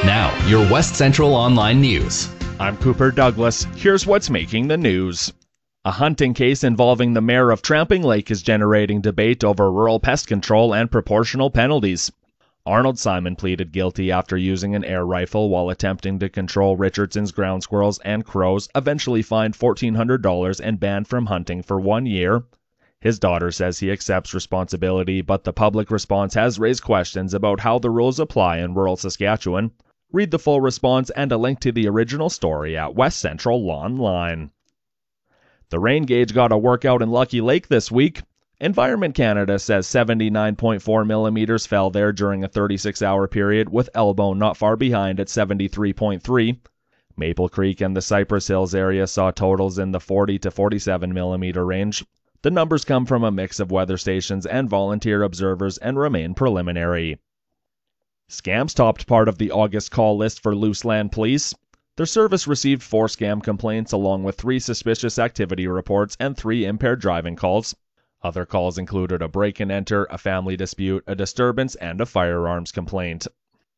Now, your West Central Online News. I'm Cooper Douglas. Here's what's making the news. A hunting case involving the mayor of Tramping Lake is generating debate over rural pest control and proportional penalties. Arnold Simon pleaded guilty after using an air rifle while attempting to control Richardson's ground squirrels and crows, eventually fined $1,400 and banned from hunting for 1 year. His daughter says he accepts responsibility, but the public response has raised questions about how the rules apply in rural Saskatchewan. Read the full response and a link to the original story at West Central Online. The rain gauge got a workout in Lucky Lake this week. Environment Canada says 79.4 millimeters fell there during a 36-hour period, with Elbow not far behind at 73.3. Maple Creek and the Cypress Hills area saw totals in the 40 to 47 millimeter range. The numbers come from a mix of weather stations and volunteer observers and remain preliminary. Scams topped part of the August call list for Luseland Police. Their service received 4 scam complaints along with 3 suspicious activity reports and 3 impaired driving calls. Other calls included a break-and-enter, a family dispute, a disturbance, and a firearms complaint.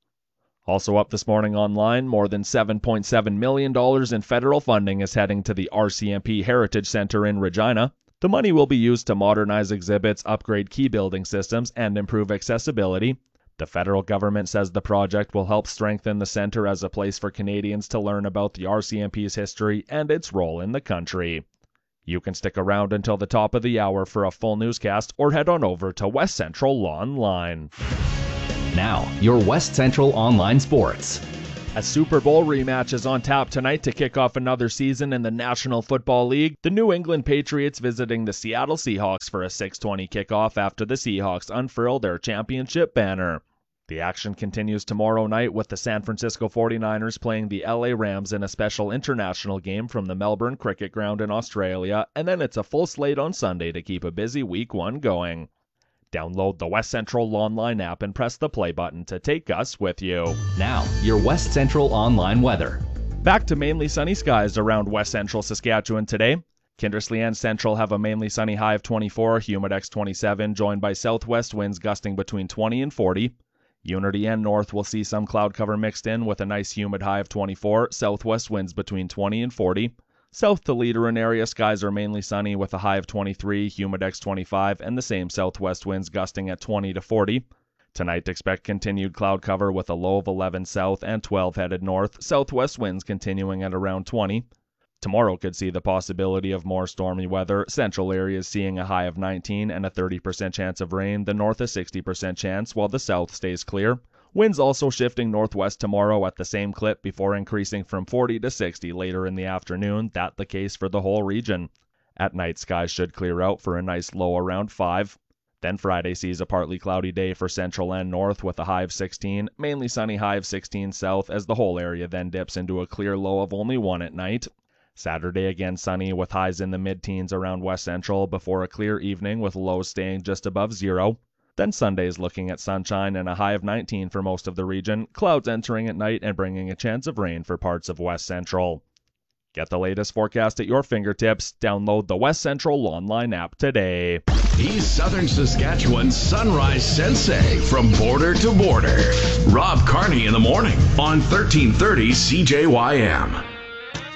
Also up this morning online, more than $7.7 million in federal funding is heading to the RCMP Heritage Center in Regina. The money will be used to modernize exhibits, upgrade key building systems, and improve accessibility. The federal government says the project will help strengthen the center as a place for Canadians to learn about the RCMP's history and its role in the country. You can stick around until the top of the hour for a full newscast or head on over to West Central Online. Now, your West Central Online Sports. A Super Bowl rematch is on tap tonight to kick off another season in the National Football League. The New England Patriots visiting the Seattle Seahawks for a 6:20 kickoff after the Seahawks unfurl their championship banner. The action continues tomorrow night with the San Francisco 49ers playing the LA Rams in a special international game from the Melbourne Cricket Ground in Australia, and then it's a full slate on Sunday to keep a busy Week 1 going. Download the West Central Online app and press the play button to take us with you. Now, your West Central Online weather. Back to mainly sunny skies around West Central Saskatchewan today. Kindersley and Central have a mainly sunny high of 24, Humidex 27, joined by southwest winds gusting between 20 and 40. Unity and North will see some cloud cover mixed in with a nice humid high of 24, southwest winds between 20 and 40. South to Leader and area skies are mainly sunny with a high of 23, Humidex 25, and the same southwest winds gusting at 20 to 40. Tonight expect continued cloud cover with a low of 11 south and 12 headed north, southwest winds continuing at around 20. Tomorrow could see the possibility of more stormy weather. Central areas seeing a high of 19 and a 30% chance of rain, the north a 60% chance, while the south stays clear. Winds also shifting northwest tomorrow at the same clip before increasing from 40 to 60 later in the afternoon. That the case for the whole region. At night, skies should clear out for a nice low around 5. Then Friday sees a partly cloudy day for Central and North with a high of 16, mainly sunny high of 16 south as the whole area then dips into a clear low of only 1 at night. Saturday again sunny with highs in the mid-teens around West Central before a clear evening with lows staying just above 0. Then Sunday's looking at sunshine and a high of 19 for most of the region, clouds entering at night and bringing a chance of rain for parts of West Central. Get the latest forecast at your fingertips. Download the West Central Online app today. He's Southern Saskatchewan's Sunrise Sensei from border to border. Rob Carney in the morning on 1330 CJYM.